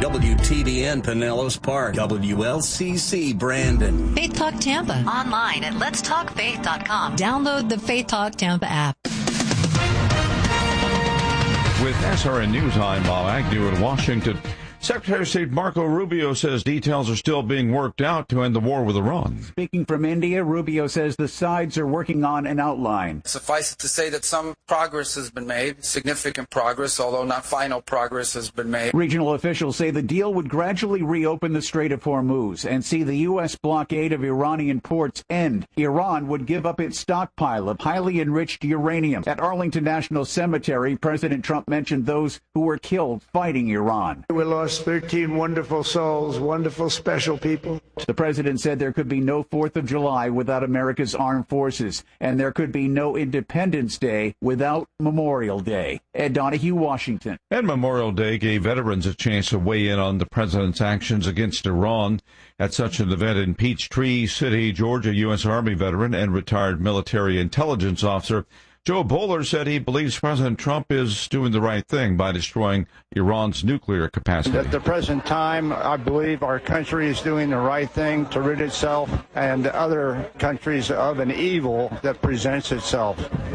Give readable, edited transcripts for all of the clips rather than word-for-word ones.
WTDN Pinellas Park, WLCC Brandon. Faith Talk Tampa. Online at letstalkfaith.com. Download the Faith Talk Tampa app. With SRN News, I'm Bob Agnew in Washington. Secretary of State Marco Rubio says details are still being worked out to end the war with Iran. Speaking from India, Rubio says the sides are working on an outline. Suffice it to say that some progress has been made, significant progress, although not final progress has been made. Regional officials say the deal would gradually reopen the Strait of Hormuz and see the U.S. blockade of Iranian ports end. Iran would give up its stockpile of highly enriched uranium. At Arlington National Cemetery, President Trump mentioned those who were killed fighting Iran. We lost 13 wonderful souls, wonderful, special people. The president said there could be no 4th of July without America's armed forces, and there could be no Independence Day without Memorial Day. Ed Donahue, Washington. And Memorial Day gave veterans a chance to weigh in on the president's actions against Iran. At such an event in Peachtree City, Georgia, U.S. Army veteran and retired military intelligence officer Joe Bowler said he believes President Trump is doing the right thing by destroying Iran's nuclear capacity. At the present time, I believe our country is doing the right thing to rid itself and other countries of an evil that presents itself.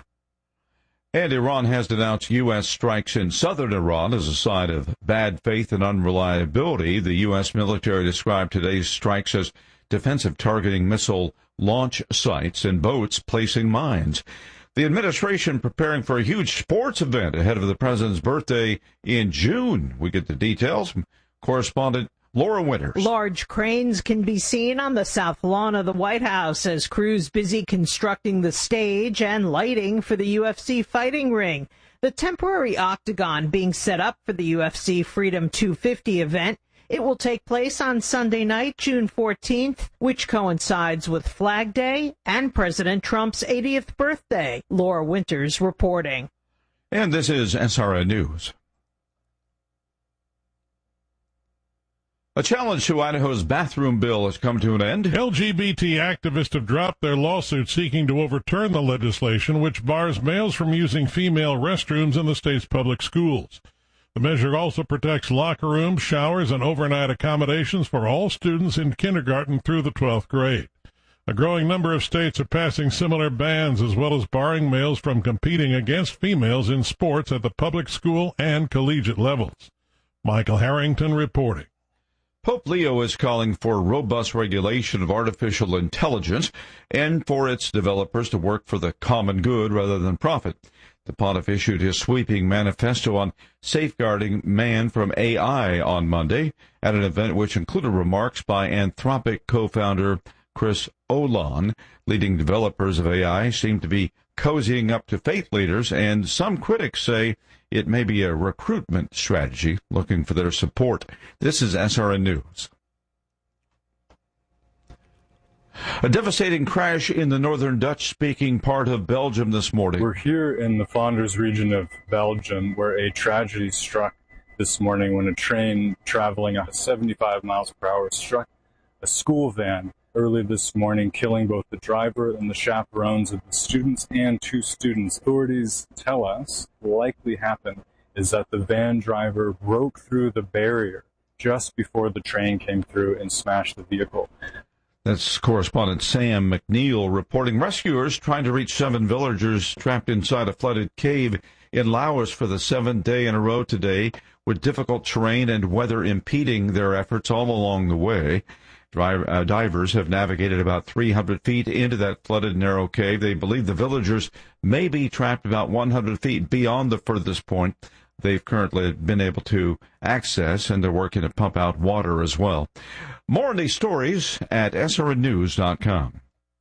And Iran has denounced U.S. strikes in southern Iran as a sign of bad faith and unreliability. The U.S. military described today's strikes as defensive targeting missile launch sites and boats placing mines. The administration preparing for a huge sports event ahead of the president's birthday in June. We get the details from correspondent Laura Winters. Large cranes can be seen on the south lawn of the White House as crews busy constructing the stage and lighting for the UFC fighting ring. The temporary octagon being set up for the UFC Freedom 250 event. It will take place on Sunday night, June 14th, which coincides with Flag Day and President Trump's 80th birthday. Laura Winters reporting. And this is SRN News. A challenge to Idaho's bathroom bill has come to an end. LGBT activists have dropped their lawsuit seeking to overturn the legislation which bars males from using female restrooms in the state's public schools. The measure also protects locker rooms, showers, and overnight accommodations for all students in kindergarten through the 12th grade. A growing number of states are passing similar bans, as well as barring males from competing against females in sports at the public school and collegiate levels. Michael Harrington reporting. Pope Leo is calling for robust regulation of artificial intelligence and for its developers to work for the common good rather than profit. The pontiff issued his sweeping manifesto on safeguarding man from AI on Monday at an event which included remarks by Anthropic co-founder Chris Olan. Leading developers of AI seem to be cozying up to faith leaders, and some critics say it may be a recruitment strategy looking for their support. This is SRN News. A devastating crash in the northern Dutch-speaking part of Belgium this morning. We're here in the Flanders region of Belgium where a tragedy struck this morning when a train traveling at 75 miles per hour struck a school van early this morning, killing both the driver and the chaperones of the students and 2 students. Authorities tell us what likely happened is that the van driver broke through the barrier just before the train came through and smashed the vehicle. That's correspondent Sam McNeil reporting. Rescuers trying to reach 7 villagers trapped inside a flooded cave in Laos for the 7th day in a row today, with difficult terrain and weather impeding their efforts all along the way. Divers have navigated about 300 feet into that flooded narrow cave. They believe the villagers may be trapped about 100 feet beyond the furthest point they've currently been able to access, and they're working to pump out water as well. More on these stories at srnnews.com.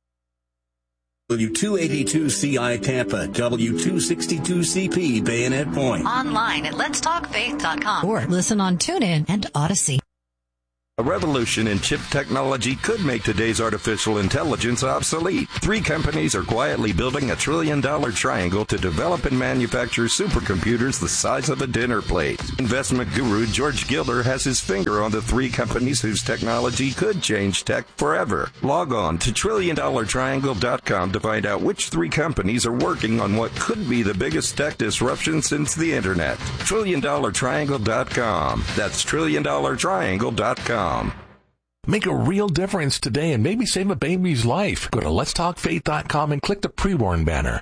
W282CI Tampa, W262CP Bayonet Point. Online at letstalkfaith.com or listen on TuneIn and Odyssey. A revolution in chip technology could make today's artificial intelligence obsolete. 3 companies are quietly building $1 trillion triangle to develop and manufacture supercomputers the size of a dinner plate. Investment guru George Gilder has his finger on the 3 companies whose technology could change tech forever. Log on to TrillionDollarTriangle.com to find out which 3 companies are working on what could be the biggest tech disruption since the internet. TrillionDollarTriangle.com. That's TrillionDollarTriangle.com. Make a real difference today and maybe save a baby's life. Go to letstalkfaith.com and click the pre-warn banner.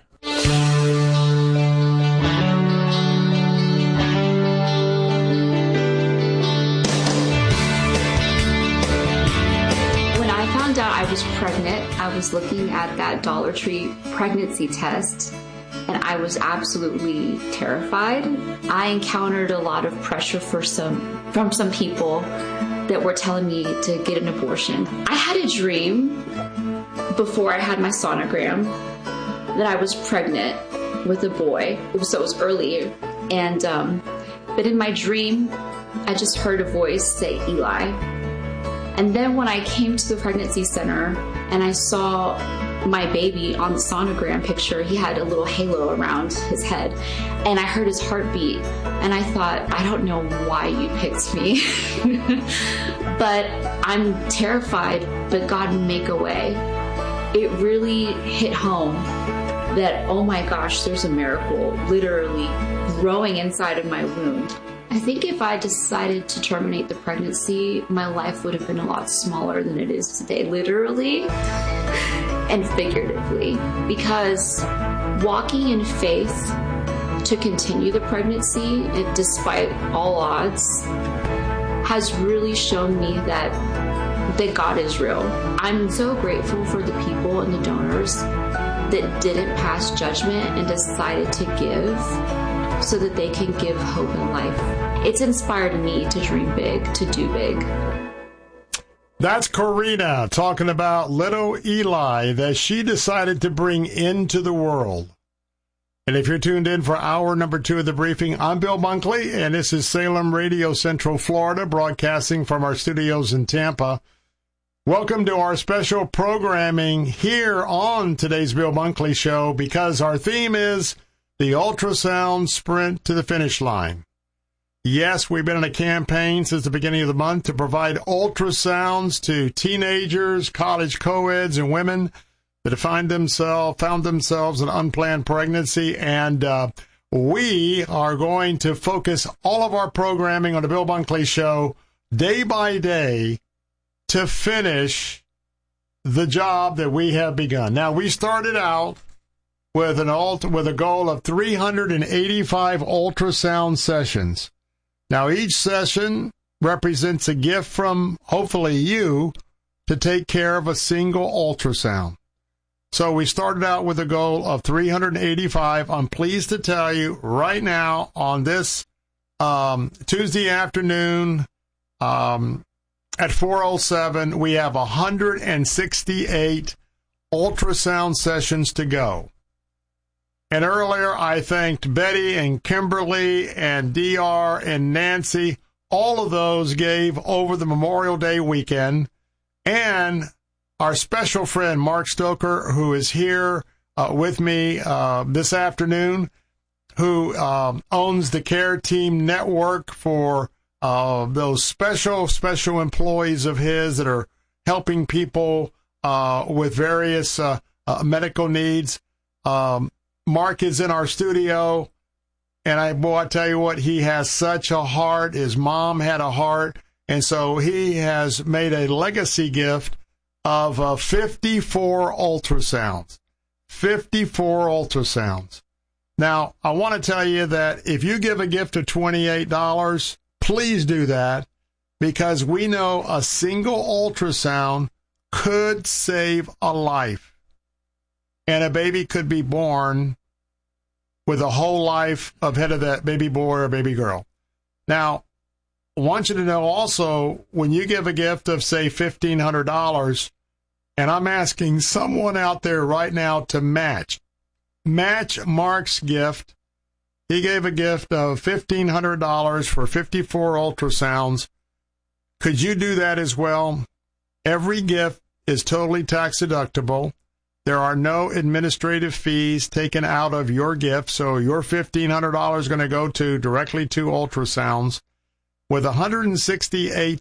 When I found out I was pregnant, I was looking at that Dollar Tree pregnancy test, and I was absolutely terrified. I encountered a lot of pressure from some people that were telling me to get an abortion. I had a dream before I had my sonogram that I was pregnant with a boy. So it was early. And, but in my dream, I just heard a voice say Eli. And then when I came to the pregnancy center and I saw my baby on the sonogram picture, he had a little halo around his head, and I heard his heartbeat, and I thought, I don't know why you picked me, but I'm terrified, but God make a way. It really hit home that, oh my gosh, there's a miracle literally growing inside of my womb. I think if I decided to terminate the pregnancy, my life would have been a lot smaller than it is today, literally and figuratively, because walking in faith to continue the pregnancy, despite all odds, has really shown me that God is real. I'm so grateful for the people and the donors that didn't pass judgment and decided to give so that they can give hope and life. It's inspired me to dream big, to do big. That's Corina talking about little Eli that she decided to bring into the world. And if you're tuned in for hour number 2 of the briefing, I'm Bill Bunkley, and this is Salem Radio Central Florida, broadcasting from our studios in Tampa. Welcome to our special programming here on today's Bill Bunkley Show, because our theme is the ultrasound sprint to the finish line. Yes, we've been in a campaign since the beginning of the month to provide ultrasounds to teenagers, college co-eds, and women that found themselves in unplanned pregnancy. And we are going to focus all of our programming on the Bill Bunkley Show day by day to finish the job that we have begun. Now, we started out with a goal of 385 ultrasound sessions. Now, each session represents a gift from, hopefully, you to take care of a single ultrasound. So we started out with a goal of 385. I'm pleased to tell you right now on this Tuesday afternoon at 4:07, we have 168 ultrasound sessions to go. And earlier, I thanked Betty and Kimberly and DR and Nancy. All of those gave over the Memorial Day weekend. And our special friend, Mark Stoker, who is here with me this afternoon, who owns the Care Team Network for those special employees of his that are helping people with various medical needs. Mark is in our studio, and I tell you what, he has such a heart. His mom had a heart, and so he has made a legacy gift of 54 ultrasounds. 54 ultrasounds. Now, I want to tell you that if you give a gift of $28, please do that, because we know a single ultrasound could save a life. And a baby could be born with a whole life ahead of that baby boy or baby girl. Now, I want you to know also, when you give a gift of, say, $1,500, and I'm asking someone out there right now to match Mark's gift. He gave a gift of $1,500 for 54 ultrasounds. Could you do that as well? Every gift is totally tax deductible. There are no administrative fees taken out of your gift, so your $1,500 is going to go directly to ultrasounds. With 168